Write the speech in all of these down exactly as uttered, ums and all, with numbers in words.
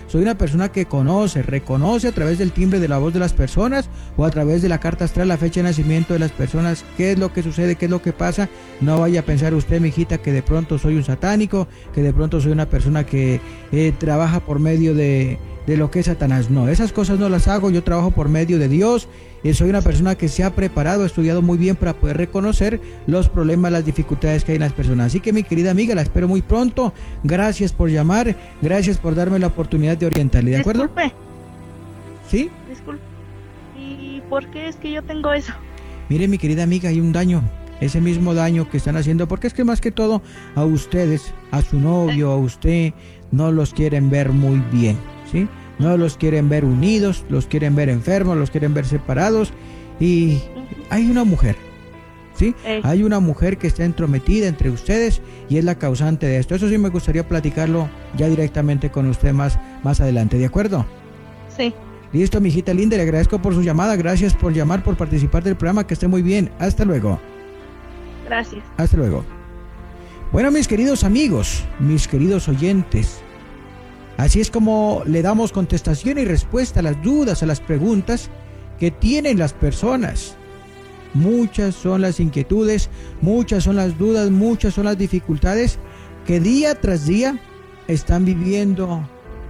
soy una persona que conoce, reconoce a través del timbre de la voz de las personas o a través de la carta astral la fecha de nacimiento de las personas, qué es lo que sucede, qué es lo que pasa. No vaya a pensar usted, mijita, que de pronto soy un satánico, que de pronto soy una persona que eh, trabaja por medio de, de lo que es Satanás. No, esas cosas no las hago, yo trabajo por medio de Dios. Y soy una persona que se ha preparado, ha estudiado muy bien para poder reconocer los problemas, las dificultades que hay en las personas. Así que mi querida amiga, la espero muy pronto. Gracias por llamar, gracias por darme la oportunidad de orientarle, ¿de acuerdo? Disculpe. ¿Sí? Disculpe. ¿Y por qué es que yo tengo eso? Mire, mi querida amiga, hay un daño, ese mismo daño que están haciendo, porque es que más que todo a ustedes, a su novio, a usted, no los quieren ver muy bien, ¿sí? No los quieren ver unidos, los quieren ver enfermos, los quieren ver separados. Y hay una mujer, ¿sí? Eh. Hay una mujer que está entrometida entre ustedes y es la causante de esto. Eso sí me gustaría platicarlo ya directamente con usted más, más adelante, ¿de acuerdo? Sí. Listo, mi hijita linda, le agradezco por su llamada. Gracias por llamar, por participar del programa. Que esté muy bien. Hasta luego. Gracias. Hasta luego. Bueno, mis queridos amigos, mis queridos oyentes, así es como le damos contestación y respuesta a las dudas, a las preguntas que tienen las personas. Muchas son las inquietudes, muchas son las dudas, muchas son las dificultades que día tras día están viviendo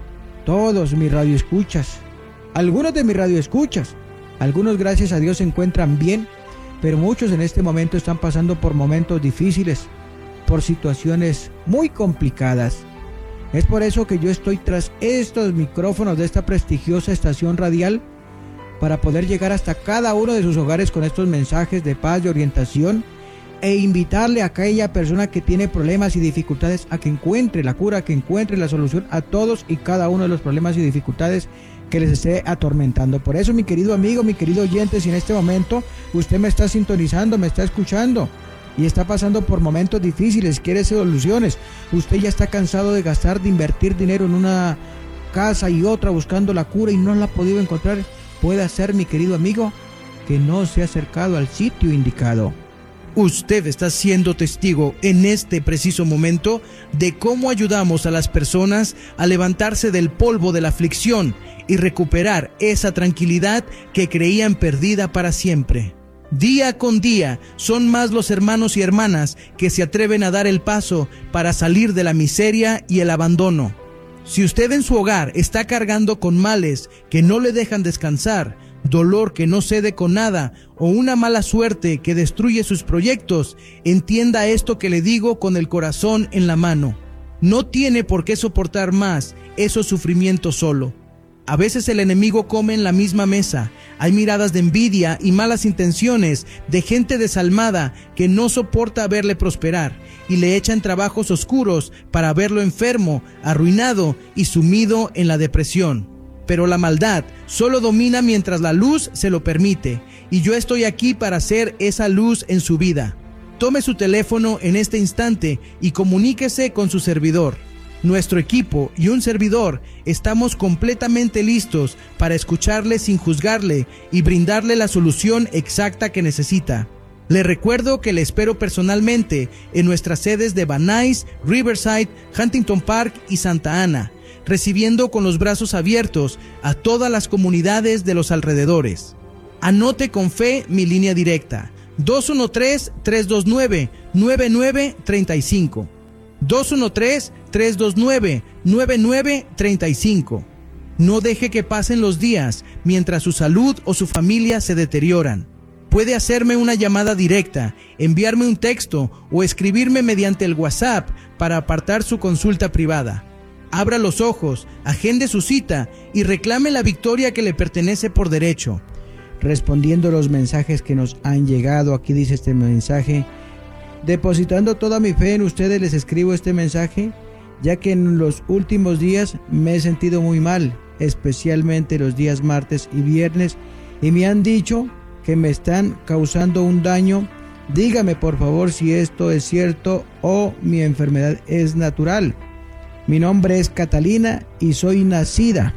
todos mis radioescuchas. Algunos de mis radioescuchas, algunos gracias a Dios se encuentran bien, pero muchos en este momento están pasando por momentos difíciles, por situaciones muy complicadas. Es por eso que yo estoy tras estos micrófonos de esta prestigiosa estación radial para poder llegar hasta cada uno de sus hogares con estos mensajes de paz, de orientación e invitarle a aquella persona que tiene problemas y dificultades a que encuentre la cura, que encuentre la solución a todos y cada uno de los problemas y dificultades que les esté atormentando. Por eso, mi querido amigo, mi querido oyente, si en este momento usted me está sintonizando, me está escuchando y está pasando por momentos difíciles, quiere soluciones, usted ya está cansado de gastar, de invertir dinero en una casa y otra buscando la cura y no la ha podido encontrar, puede ser, mi querido amigo, que no se ha acercado al sitio indicado. Usted está siendo testigo en este preciso momento de cómo ayudamos a las personas a levantarse del polvo de la aflicción y recuperar esa tranquilidad que creían perdida para siempre. Día con día son más los hermanos y hermanas que se atreven a dar el paso para salir de la miseria y el abandono. Si usted en su hogar está cargando con males que no le dejan descansar, dolor que no cede con nada o una mala suerte que destruye sus proyectos, entienda esto que le digo con el corazón en la mano. No tiene por qué soportar más esos sufrimientos solo. A veces el enemigo come en la misma mesa. Hay miradas de envidia y malas intenciones de gente desalmada que no soporta verle prosperar y le echan trabajos oscuros para verlo enfermo, arruinado y sumido en la depresión. Pero la maldad solo domina mientras la luz se lo permite, y yo estoy aquí para ser esa luz en su vida. Tome su teléfono en este instante y comuníquese con su servidor. Nuestro equipo y un servidor estamos completamente listos para escucharle sin juzgarle y brindarle la solución exacta que necesita. Le recuerdo que le espero personalmente en nuestras sedes de Van Nuys, Riverside, Huntington Park y Santa Ana, recibiendo con los brazos abiertos a todas las comunidades de los alrededores. Anote con fe mi línea directa, dos uno tres, tres dos nueve, nueve nueve tres cinco. dos uno tres, tres dos nueve, nueve nueve tres cinco. No deje que pasen los días mientras su salud o su familia se deterioran. Puede hacerme una llamada directa, enviarme un texto o escribirme mediante el WhatsApp para apartar su consulta privada. Abra los ojos, agende su cita y reclame la victoria que le pertenece por derecho. Respondiendo los mensajes que nos han llegado, aquí dice este mensaje: depositando toda mi fe en ustedes les escribo este mensaje, ya que en los últimos días me he sentido muy mal, especialmente los días martes y viernes, y me han dicho que me están causando un daño. Dígame por favor si esto es cierto o mi enfermedad es natural. Mi nombre es Catalina y soy nacida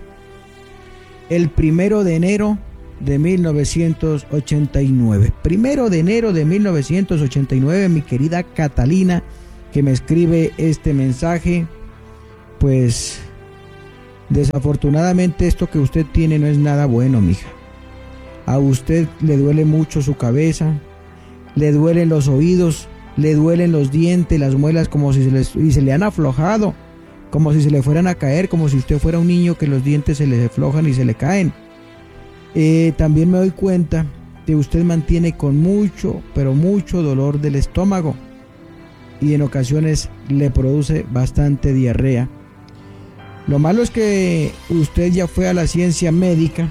el primero de enero de mil novecientos ochenta y nueve. Primero de enero de mil novecientos ochenta y nueve, mi querida Catalina, que me escribe este mensaje. Pues Desafortunadamente esto que usted tiene no es nada bueno, mija. A usted le duele mucho su cabeza, le duelen los oídos, le duelen los dientes, las muelas como si se les, y se le han aflojado, como si se le fueran a caer, como si usted fuera un niño que los dientes se le aflojan y se le caen. Eh, también me doy cuenta que usted mantiene con mucho, pero mucho dolor del estómago y en ocasiones le produce bastante diarrea. Lo malo es que usted ya fue a la ciencia médica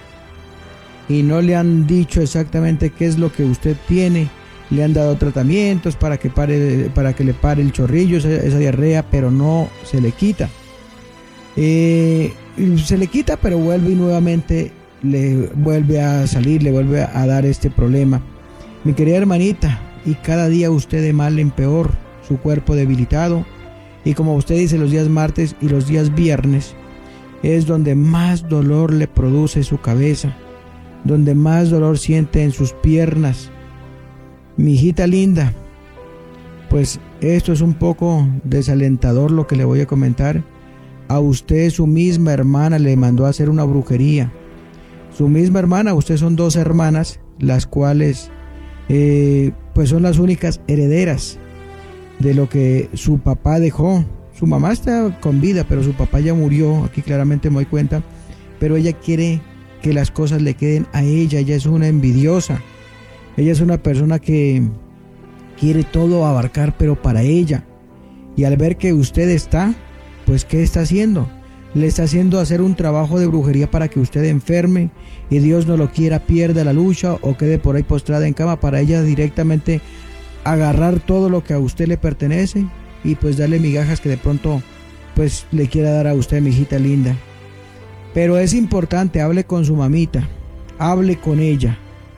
y no le han dicho exactamente qué es lo que usted tiene. Le han dado tratamientos para que pare, para que le pare el chorrillo, esa, esa diarrea, pero no se le quita. Eh, se le quita, pero vuelve y nuevamente le vuelve a salir, le vuelve a dar este problema. Mi querida hermanita, y cada día usted de mal en peor, su cuerpo debilitado, y como usted dice, los días martes y los días viernes es donde más dolor le produce su cabeza, donde más dolor siente en sus piernas. Mi hijita linda, pues esto es un poco desalentador lo que le voy a comentar. A usted su misma hermana le mandó a hacer una brujería. Su misma hermana, usted son dos hermanas, las cuales eh, pues son las únicas herederas de lo que su papá dejó. Su mamá está con vida, pero su papá ya murió, aquí claramente me doy cuenta, pero ella quiere que las cosas le queden a ella. Ella es una envidiosa, ella es una persona que quiere todo abarcar, pero para ella. Y al ver que usted está, pues ¿qué está haciendo? Le está haciendo hacer un trabajo de brujería para que usted enferme y Dios no lo quiera, pierda la lucha o quede por ahí postrada en cama, para ella directamente agarrar todo lo que a usted le pertenece y pues darle migajas que de pronto pues le quiera dar a usted, mi hijita linda. Pero es importante, hable con su mamita, hable con ella.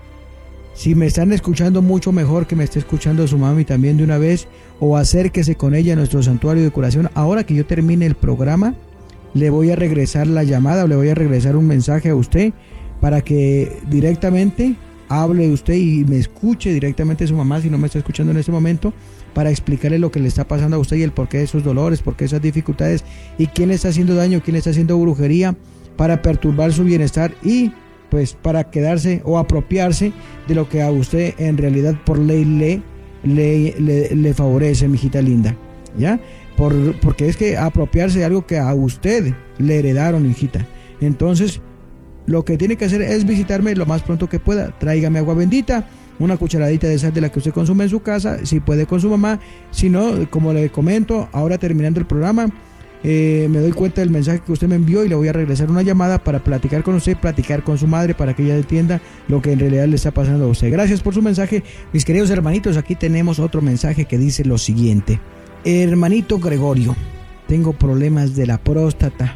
Si me están escuchando, mucho mejor que me esté escuchando su mami también de una vez, o acérquese con ella a nuestro santuario de curación. Ahora que yo termine el programa, le voy a regresar la llamada o le voy a regresar un mensaje a usted para que directamente hable usted y me escuche directamente su mamá, si no me está escuchando en este momento, para explicarle lo que le está pasando a usted y el porqué de esos dolores, porqué de esas dificultades y quién le está haciendo daño, quién le está haciendo brujería para perturbar su bienestar y pues para quedarse o apropiarse de lo que a usted en realidad por ley le, le, le, le favorece, mi hijita linda, ¿ya? Por, porque es que apropiarse de algo que a usted le heredaron, hijita. Entonces, lo que tiene que hacer es visitarme lo más pronto que pueda. Tráigame agua bendita, una cucharadita de sal de la que usted consume en su casa, si puede con su mamá. Si no, como le comento, ahora terminando el programa, eh, me doy cuenta del mensaje que usted me envió y le voy a regresar una llamada para platicar con usted, platicar con su madre para que ella entienda lo que en realidad le está pasando a usted. Gracias por su mensaje, mis queridos hermanitos. Aquí tenemos otro mensaje que dice lo siguiente. Hermanito Gregorio, tengo problemas de la próstata.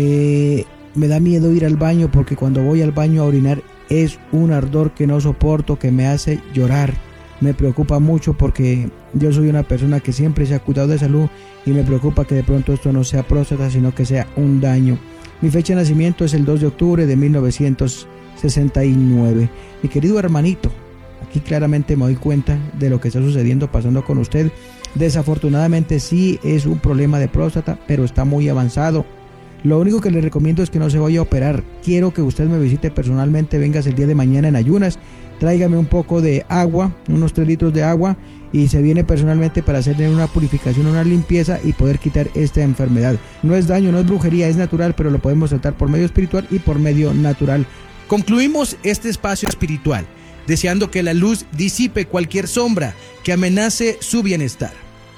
Eh, me da miedo ir al baño porque cuando voy al baño a orinar es un ardor que no soporto, que me hace llorar. Me preocupa mucho porque yo soy una persona que siempre se ha cuidado de salud y me preocupa que de pronto esto no sea próstata, sino que sea un daño. Mi fecha de nacimiento es el dos de octubre de mil novecientos sesenta y nueve. Mi querido hermanito, aquí claramente me doy cuenta de lo que está sucediendo, pasando con usted. Desafortunadamente sí es un problema de próstata, pero está muy avanzado. Lo único que le recomiendo es que no se vaya a operar. Quiero que usted me visite personalmente, vengas el día de mañana en ayunas, tráigame un poco de agua, unos tres litros de agua, y se viene personalmente para hacerle una purificación, una limpieza y poder quitar esta enfermedad. No es daño, no es brujería, es natural, pero lo podemos tratar por medio espiritual y por medio natural. Concluimos este espacio espiritual, deseando que la luz disipe cualquier sombra que amenace su bienestar.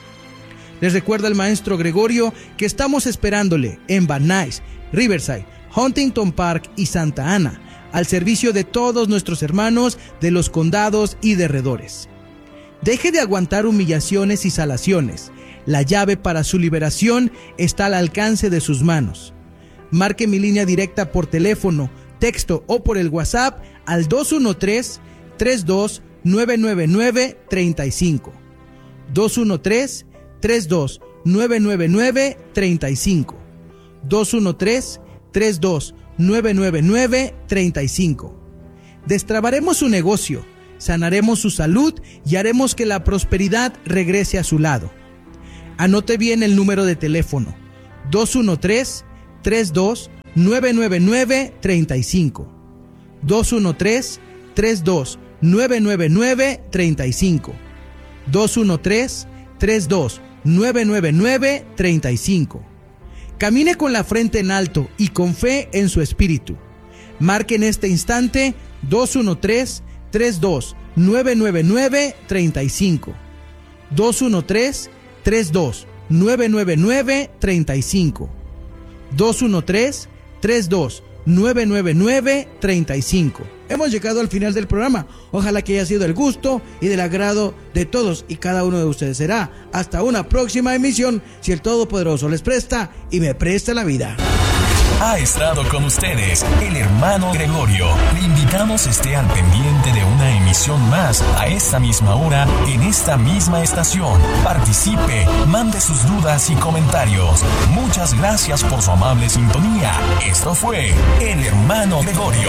Les recuerda el maestro Gregorio que estamos esperándole en Van Nuys, Riverside, Huntington Park y Santa Ana, al servicio de todos nuestros hermanos de los condados y derredores. Deje de aguantar humillaciones y salaciones. La llave para su liberación está al alcance de sus manos. Marque mi línea directa por teléfono, texto o por el WhatsApp al dos uno tres, tres dos nueve nueve nueve, tres cinco. dos uno tres, tres dos nueve nueve nueve, tres cinco. dos uno tres, tres dos nueve nueve nueve, tres cinco. Destrabaremos su negocio, sanaremos su salud y haremos que la prosperidad regrese a su lado. Anote bien el número de teléfono: dos uno tres, tres dos, nueve nueve nueve, tres cinco. dos uno tres, tres dos, nueve nueve nueve, tres cinco. dos uno tres, tres dos, nueve nueve nueve, tres cinco. Camine con la frente en alto y con fe en su espíritu. Marque en este instante dos uno tres, tres dos, nueve nueve nueve, tres cinco. dos uno tres, tres dos, nueve nueve nueve, tres cinco. dos uno tres, tres dos, nueve nueve nueve, tres cinco. Hemos llegado al final del programa. Ojalá que haya sido del gusto y del agrado de todos y cada uno de ustedes. Será hasta una próxima emisión, si el Todopoderoso les presta y me presta la vida. Ha estado con ustedes el hermano Gregorio. Le invitamos esté al pendiente de una emisión más a esta misma hora, en esta misma estación. Participe, mande sus dudas y comentarios. Muchas gracias por su amable sintonía. Esto fue el hermano Gregorio.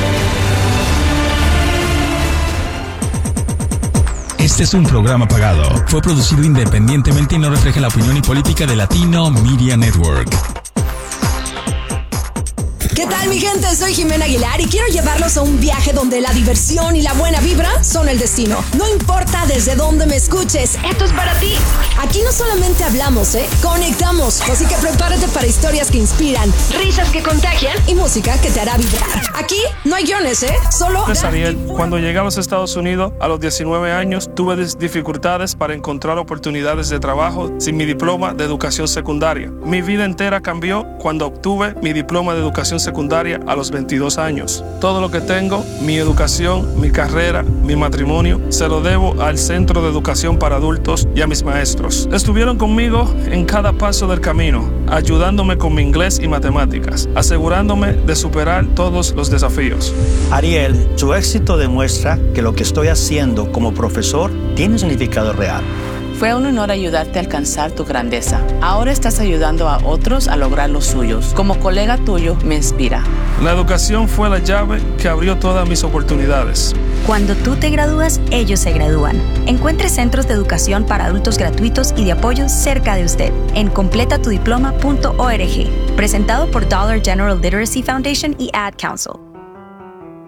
Este es un programa pagado. Fue producido independientemente y no refleja la opinión y política de Latino Media Network. ¿Qué tal, mi gente? Soy Jimena Aguilar y quiero llevarlos a un viaje donde la diversión y la buena vibra son el destino. No importa desde dónde me escuches, esto es para ti. Aquí no solamente hablamos, ¿eh? Conectamos. Así que prepárate para historias que inspiran, risas que contagian y música que te hará vibrar. Aquí no hay guiones, ¿eh? Solo... Pues, Ariel, cuando llegué a los Estados Unidos a los diecinueve años, tuve dificultades para encontrar oportunidades de trabajo sin mi diploma de educación secundaria. Mi vida entera cambió cuando obtuve mi diploma de educación secundaria secundaria a los veintidós años. Todo lo que tengo, mi educación, mi carrera, mi matrimonio, se lo debo al Centro de Educación para Adultos y a mis maestros. Estuvieron conmigo en cada paso del camino, ayudándome con mi inglés y matemáticas, asegurándome de superar todos los desafíos. Ariel, su éxito demuestra que lo que estoy haciendo como profesor tiene significado real. Fue un honor ayudarte a alcanzar tu grandeza. Ahora estás ayudando a otros a lograr los suyos. Como colega tuyo, me inspira. La educación fue la llave que abrió todas mis oportunidades. Cuando tú te gradúas, ellos se gradúan. Encuentre centros de educación para adultos gratuitos y de apoyo cerca de usted en completa tu diploma punto org. Presentado por Dollar General Literacy Foundation y Ad Council.